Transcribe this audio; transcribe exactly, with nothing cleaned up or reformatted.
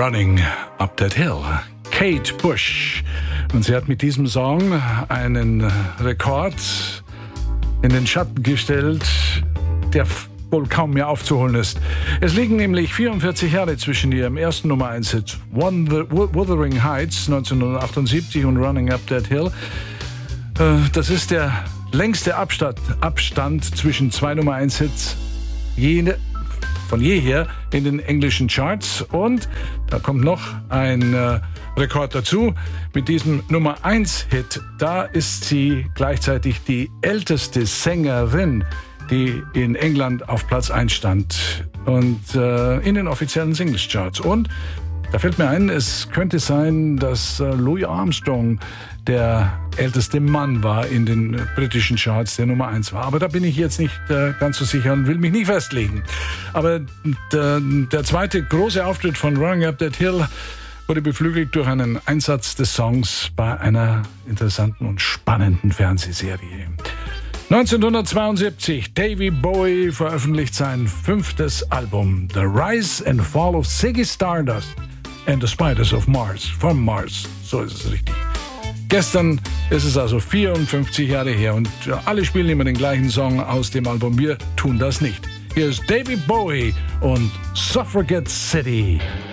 Running Up That Hill. Kate Bush. Und sie hat mit diesem Song einen Rekord in den Schatten gestellt, der wohl kaum mehr aufzuholen ist. Es liegen nämlich vierundvierzig Jahre zwischen ihrem ersten Nummer eins Hit Wuthering Heights neunzehnhundertachtundsiebzig und Running Up That Hill. Das ist der längste Abstand, Abstand zwischen zwei Nummer eins Hits jene, von jeher in den englischen Charts. Und da kommt noch ein äh, Rekord dazu. Mit diesem Nummer eins Hit, da ist sie gleichzeitig die älteste Sängerin, die in England auf Platz eins stand und äh, in den offiziellen Singles-Charts. Und da fällt mir ein, es könnte sein, dass äh, Louis Armstrong der älteste Mann war in den äh, britischen Charts, der Nummer eins war. Aber da bin ich jetzt nicht äh, ganz so sicher und will mich nicht festlegen. Aber der, der zweite große Auftritt von Running Up That Hill wurde beflügelt durch einen Einsatz des Songs bei einer interessanten und spannenden Fernsehserie. neunzehnhundertzweiundsiebzig, Davy Bowie veröffentlicht sein fünftes Album, The Rise and Fall of Ziggy Stardust and the Spiders of Mars, from Mars, so ist es richtig. Gestern ist es also vierundfünfzig Jahre her und alle spielen immer den gleichen Song aus dem Album. Wir tun das nicht. Hier ist Davy Bowie und Suffragette City.